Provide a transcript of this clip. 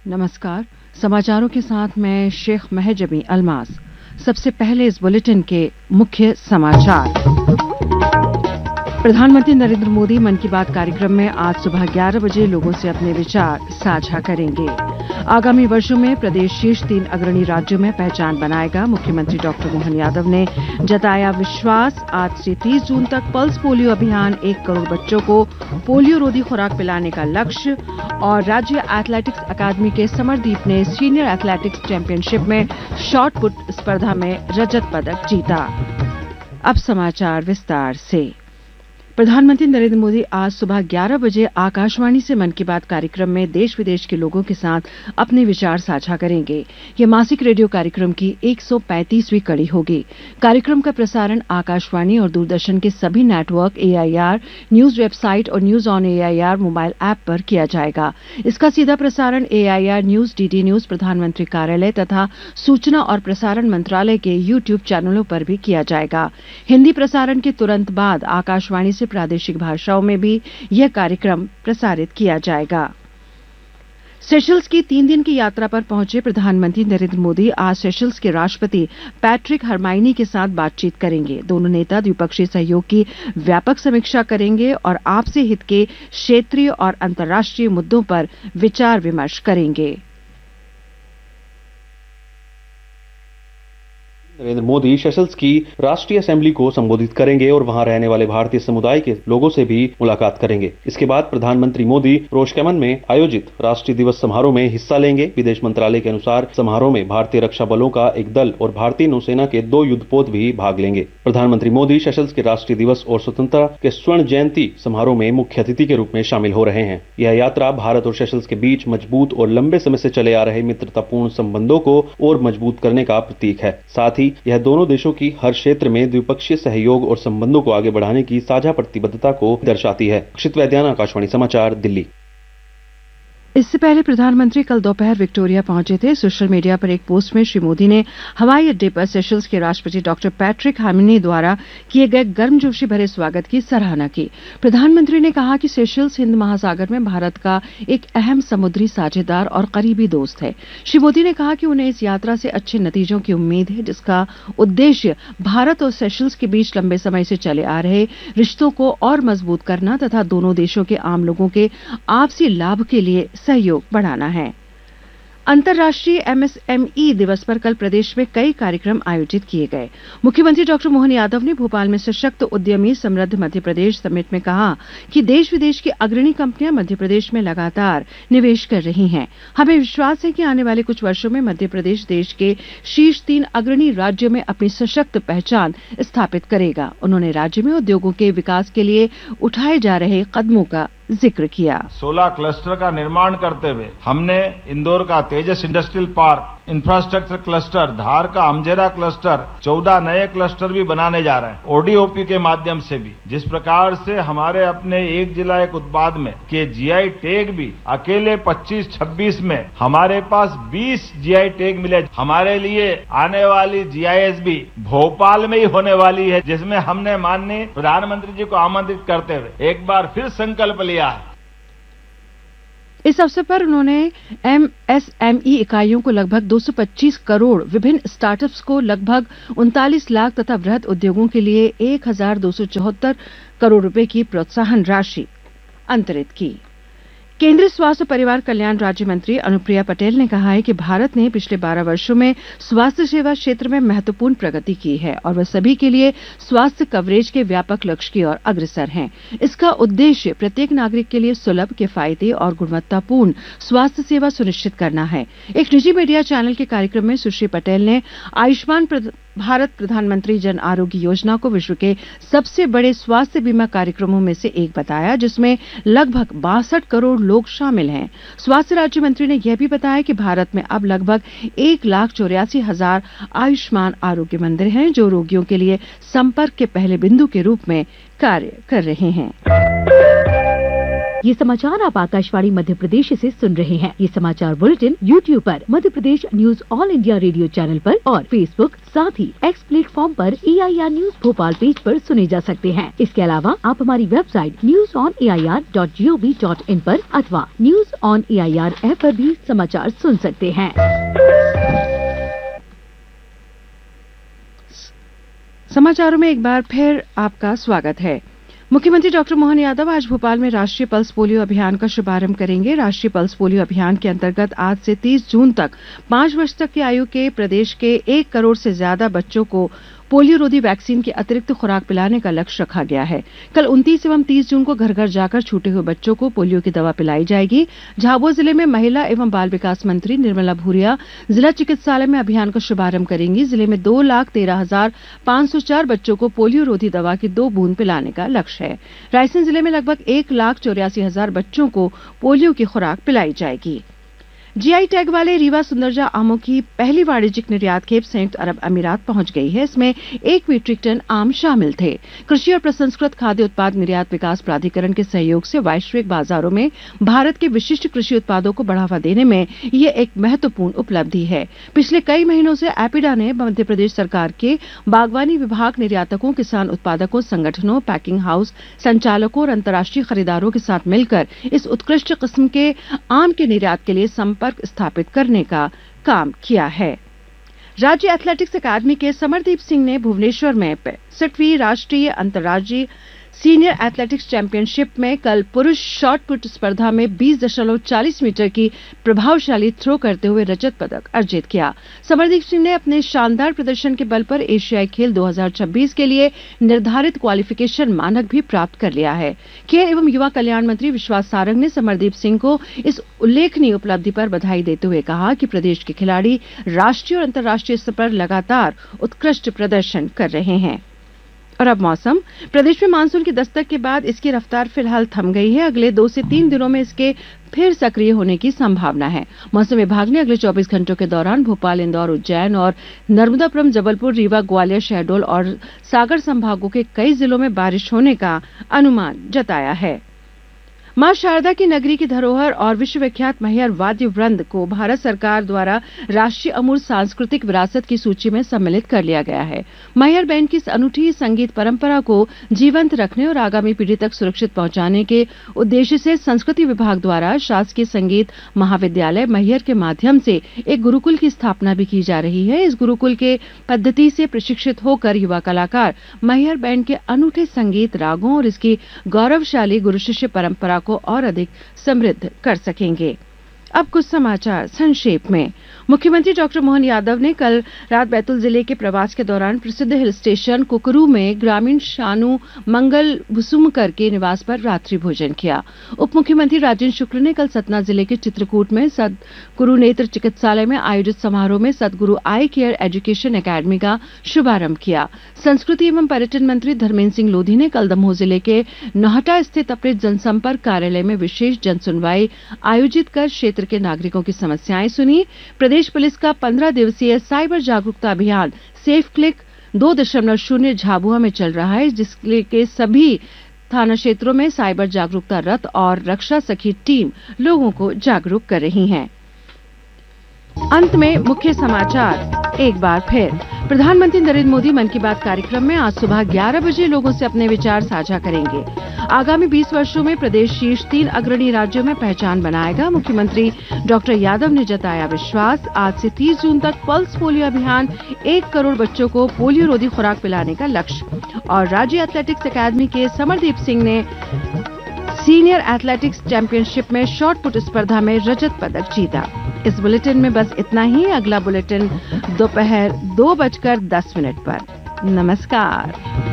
नमस्कार। समाचारों के साथ मैं शेख महजबी अल्मास। सबसे पहले इस बुलेटिन के मुख्य समाचार। प्रधानमंत्री नरेंद्र मोदी मन की बात कार्यक्रम में आज सुबह 11 बजे लोगों से अपने विचार साझा करेंगे। आगामी वर्षों में प्रदेश शीर्ष 3 अग्रणी राज्यों में पहचान बनाएगा। मुख्यमंत्री डॉक्टर मोहन यादव ने जताया विश्वास। आज से 30 जून तक पल्स पोलियो अभियान 1 करोड़ बच्चों को पोलियो रोधी खुराक पिलाने का लक्ष्य। और राज्य एथलेटिक्स अकादमी के समरदीप ने सीनियर एथलेटिक्स चैंपियनशिप में शॉट पुट स्पर्धा में रजत पदक जीता। अब समाचार विस्तार से। प्रधानमंत्री नरेंद्र मोदी आज सुबह 11 बजे आकाशवाणी से मन की बात कार्यक्रम में देश विदेश के लोगों के साथ अपने विचार साझा करेंगे। यह मासिक रेडियो कार्यक्रम की 135वीं कड़ी होगी। कार्यक्रम का प्रसारण आकाशवाणी और दूरदर्शन के सभी नेटवर्क, AIR न्यूज वेबसाइट और news on AIR mobile app पर किया जाएगा। इसका सीधा प्रसारण AIR न्यूज, DD न्यूज, प्रधानमंत्री कार्यालय तथा सूचना और प्रसारण मंत्रालय के YouTube चैनलों पर भी किया जाएगा। हिंदी प्रसारण के तुरंत बाद आकाशवाणी से प्रादेशिक भाषाओं में भी यह कार्यक्रम प्रसारित किया जाएगा। सेशल्स की 3 दिन की यात्रा पर पहुंचे प्रधानमंत्री नरेंद्र मोदी आज सेशल्स के राष्ट्रपति पैट्रिक हरमाइनी के साथ बातचीत करेंगे। दोनों नेता द्विपक्षीय सहयोग की व्यापक समीक्षा करेंगे और आपसी हित के क्षेत्रीय और अंतर्राष्ट्रीय मुद्दों पर विचार विमर्श करेंगे। नरेंद्र मोदी सेशल्स की राष्ट्रीय असेंबली को संबोधित करेंगे और वहां रहने वाले भारतीय समुदाय के लोगों से भी मुलाकात करेंगे। इसके बाद प्रधानमंत्री मोदी रोशकेमन में आयोजित राष्ट्रीय दिवस समारोह में हिस्सा लेंगे। विदेश मंत्रालय के अनुसार समारोह में भारतीय रक्षा बलों का एक दल और भारतीय नौसेना के 2 युद्धपोत भी भाग लेंगे। प्रधानमंत्री मोदी सेशल्स के राष्ट्रीय दिवस और स्वतंत्रता के स्वर्ण जयंती समारोह में मुख्य अतिथि के रूप में शामिल हो रहे हैं। यह यात्रा भारत और सेशल्स के बीच मजबूत और लंबे समय से चले आ रहे मित्रतापूर्ण संबंधों को और मजबूत करने का प्रतीक है। साथ ही यह दोनों देशों की हर क्षेत्र में द्विपक्षीय सहयोग और संबंधों को आगे बढ़ाने की साझा प्रतिबद्धता को दर्शाती है। अक्षित वैद्यान, आकाशवाणी समाचार, दिल्ली। इससे पहले प्रधानमंत्री कल दोपहर विक्टोरिया पहुंचे थे। सोशल मीडिया पर एक पोस्ट में श्री मोदी ने हवाई अड्डे पर सेशल्स के राष्ट्रपति डॉक्टर पैट्रिक हरमाइनी द्वारा किए गए गर्मजोशी भरे स्वागत की सराहना की। प्रधानमंत्री ने कहा कि सेशल्स हिंद महासागर में भारत का एक अहम समुद्री साझेदार और करीबी दोस्त है। श्री मोदी ने कहा कि उन्हें इस यात्रा से अच्छे नतीजों की उम्मीद है, जिसका उद्देश्य भारत और सेशल्स के बीच लंबे समय से चले आ रहे रिश्तों को और मजबूत करना तथा दोनों देशों के आम लोगों के आपसी लाभ के लिए सहयोग बढ़ाना है। अंतर्राष्ट्रीय MSME दिवस पर कल प्रदेश में कई कार्यक्रम आयोजित किए गए। मुख्यमंत्री डॉक्टर मोहन यादव ने भोपाल में सशक्त उद्यमी समृद्ध मध्य प्रदेश समिट में कहा कि देश विदेश की अग्रणी कंपनियां मध्य प्रदेश में लगातार निवेश कर रही हैं। हमें विश्वास है कि आने वाले कुछ वर्षों में मध्य प्रदेश देश के शीर्ष 3 अग्रणी राज्यों में अपनी सशक्त पहचान स्थापित करेगा। उन्होंने राज्य में उद्योगों के विकास के लिए उठाए जा रहे कदमों का जिक्र किया। 16 क्लस्टर का निर्माण करते हुए हमने इंदौर का तेजस इंडस्ट्रियल पार्क, इंफ्रास्ट्रक्चर क्लस्टर, धार का अमजेरा क्लस्टर, 14 नए क्लस्टर भी बनाने जा रहे हैं ODOP के माध्यम से भी। जिस प्रकार से हमारे अपने एक जिला एक उत्पाद में के GI टैग भी अकेले 25-26 में हमारे पास 20 GI टैग मिले। हमारे लिए आने वाली GIS भी भोपाल में ही होने वाली है, जिसमें हमने माननीय प्रधानमंत्री जी को आमंत्रित करते हुए एक बार फिर संकल्प लिया है। इस अवसर पर उन्होंने MSME इकाइयों को लगभग 225 करोड़, विभिन्न स्टार्टअप्स को लगभग 39 लाख तथा वृहद उद्योगों के लिए 1274 करोड़ रुपए की प्रोत्साहन राशि अंतरित की। केंद्रीय स्वास्थ्य और परिवार कल्याण राज्य मंत्री अनुप्रिया पटेल ने कहा है कि भारत ने पिछले 12 वर्षों में स्वास्थ्य सेवा क्षेत्र में महत्वपूर्ण प्रगति की है और वह सभी के लिए स्वास्थ्य कवरेज के व्यापक लक्ष्य की ओर अग्रसर है। इसका उद्देश्य प्रत्येक नागरिक के लिए सुलभ, किफायती और गुणवत्तापूर्ण स्वास्थ्य सेवा सुनिश्चित करना है। एक निजी मीडिया चैनल के कार्यक्रम में सुश्री पटेल ने आयुष्मान भारत प्रधानमंत्री जन आरोग्य योजना को विश्व के सबसे बड़े स्वास्थ्य बीमा कार्यक्रमों में से एक बताया, जिसमें लगभग 62 करोड़ लोग शामिल हैं। स्वास्थ्य राज्य मंत्री ने यह भी बताया कि भारत में अब लगभग 1,84,000 आयुष्मान आरोग्य मंदिर हैं, जो रोगियों के लिए संपर्क के पहले बिंदु के रूप में कार्य कर रहे हैं। ये समाचार आप आकाशवाणी मध्य प्रदेश से सुन रहे हैं। ये समाचार बुलेटिन YouTube पर Madhya Pradesh news all India radio channel पर और Facebook साथ ही X प्लेटफॉर्म पर EIR न्यूज भोपाल पेज पर सुने जा सकते हैं। इसके अलावा आप हमारी वेबसाइट newsonair.gov.in पर अथवा न्यूज ऑन AIR ऐप पर भी समाचार सुन सकते हैं। समाचारों में एक बार फिर आपका स्वागत है। मुख्यमंत्री डॉक्टर मोहन यादव आज भोपाल में राष्ट्रीय पल्स पोलियो अभियान का शुभारंभ करेंगे। राष्ट्रीय पल्स पोलियो अभियान के अंतर्गत आज से 30 जून तक 5 वर्ष तक की आयु के प्रदेश के 1 करोड़ से ज्यादा बच्चों को पोलियो रोधी वैक्सीन की अतिरिक्त खुराक पिलाने का लक्ष्य रखा गया है। कल 29 एवं 30 जून को घर घर जाकर छूटे हुए बच्चों को पोलियो की दवा पिलाई जाएगी। झाबुआ जिले में महिला एवं बाल विकास मंत्री निर्मला भूरिया जिला चिकित्सालय में अभियान का शुभारंभ करेंगी। जिले में 2,13,504 बच्चों को पोलियो रोधी दवा की 2 बूंद पिलाने का लक्ष्य है। रायसेन जिले में लगभग 1,84,000 बच्चों को पोलियो की खुराक पिलाई जाएगी। जीआई टैग वाले रीवा सुंदरजा आमों की पहली वाणिज्यिक निर्यात खेप संयुक्त अरब अमीरात पहुंच गई है। इसमें 1 मीट्रिक टन आम शामिल थे। कृषि और प्रसंस्कृत खाद्य उत्पाद निर्यात विकास प्राधिकरण के सहयोग से वैश्विक बाजारों में भारत के विशिष्ट कृषि उत्पादों को बढ़ावा देने में ये एक महत्वपूर्ण उपलब्धि है। पिछले कई महीनों से एपिडा ने मध्य प्रदेश सरकार के बागवानी विभाग निर्यातकों, किसान उत्पादकों, संगठनों, पैकिंग हाउस संचालकों और अंतर्राष्ट्रीय खरीदारों के साथ मिलकर इस उत्कृष्ट किस्म के आम के निर्यात के लिए संपर्क स्थापित करने का काम किया है। राज्य एथलेटिक्स अकादमी के समरदीप सिंह ने भुवनेश्वर में 65वीं राष्ट्रीय अंतर्राज्यीय सीनियर एथलेटिक्स चैंपियनशिप में कल पुरुष शॉट पुट स्पर्धा में 20.40 मीटर की प्रभावशाली थ्रो करते हुए रजत पदक अर्जित किया। समरदीप सिंह ने अपने शानदार प्रदर्शन के बल पर एशियाई खेल 2026 के लिए निर्धारित क्वालिफिकेशन मानक भी प्राप्त कर लिया है। खेल एवं युवा कल्याण मंत्री विश्वास सारंग ने समरदीप सिंह को इस उल्लेखनीय उपलब्धि पर बधाई देते हुए कहा कि प्रदेश के खिलाड़ी राष्ट्रीय और अंतर्राष्ट्रीय स्तर पर लगातार उत्कृष्ट प्रदर्शन कर रहे हैं। और अब मौसम। प्रदेश में मानसून की दस्तक के बाद इसकी रफ्तार फिलहाल थम गई है। अगले 2 से 3 दिनों में इसके फिर सक्रिय होने की संभावना है। मौसम विभाग ने अगले 24 घंटों के दौरान भोपाल, इंदौर, उज्जैन और नर्मदापुरम, जबलपुर, रीवा, ग्वालियर, शहडोल और सागर संभागों के कई जिलों में बारिश होने का अनुमान जताया है। मां शारदा की नगरी की धरोहर और विश्वविख्यात मैहर वाद्य वृंद को भारत सरकार द्वारा राष्ट्रीय अमूर्त सांस्कृतिक विरासत की सूची में सम्मिलित कर लिया गया है। मैहर बैंड की इस अनूठी संगीत परंपरा को जीवंत रखने और आगामी पीढ़ी तक सुरक्षित पहुंचाने के उद्देश्य से संस्कृति विभाग द्वारा शासकीय संगीत महाविद्यालय मैहर के माध्यम से एक गुरुकुल की स्थापना भी की जा रही है। इस गुरुकुल के पद्धति से प्रशिक्षित होकर युवा कलाकार मैहर बैंड के अनूठे संगीत, रागों और इसकी गौरवशाली गुरु शिष्य परंपरा को और अधिक समृद्ध कर सकेंगे। अब कुछ समाचार संक्षेप में। मुख्यमंत्री डॉक्टर मोहन यादव ने कल रात बैतूल जिले के प्रवास के दौरान प्रसिद्ध हिल स्टेशन कुकरू में ग्रामीण शानू मंगल भुसुमकर के निवास पर रात्रि भोजन किया। उप मुख्यमंत्री राजेंद्र शुक्ल ने कल सतना जिले के चित्रकूट में सदगुरु नेत्र चिकित्सालय में आयोजित समारोह में सदगुरु आई केयर एजुकेशन एकेडमी का शुभारंभ किया। संस्कृति एवं पर्यटन मंत्री धर्मेंद्र सिंह लोधी ने कल दमोह जिले के नौहटा स्थित अपने जनसंपर्क कार्यालय में विशेष जनसुनवाई आयोजित कर क्षेत्र के नागरिकों की समस्याएं सुनी। प्रदेश पुलिस का 15 दिवसीय साइबर जागरूकता अभियान सेफ क्लिक 2.0 झाबुआ में चल रहा है, जिसके सभी थाना क्षेत्रों में साइबर जागरूकता रथ और रक्षा सखी टीम लोगों को जागरूक कर रही है। अंत में मुख्य समाचार एक बार फिर। प्रधानमंत्री नरेंद्र मोदी मन की बात कार्यक्रम में आज सुबह 11 बजे लोगों से अपने विचार साझा करेंगे। आगामी 20 वर्षों में प्रदेश शीर्ष 3 अग्रणी राज्यों में पहचान बनाएगा, मुख्यमंत्री डॉक्टर यादव ने जताया विश्वास। आज से 30 जून तक पल्स पोलियो अभियान 1 करोड़ बच्चों को पोलियो रोधी खुराक पिलाने का लक्ष्य। और राज्य एथलेटिक्स अकादमी के समरदीप सिंह ने सीनियर एथलेटिक्स चैंपियनशिप में शॉट पुट स्पर्धा में रजत पदक जीता। इस बुलेटिन में बस इतना ही। अगला बुलेटिन दोपहर 2:10 पर। नमस्कार।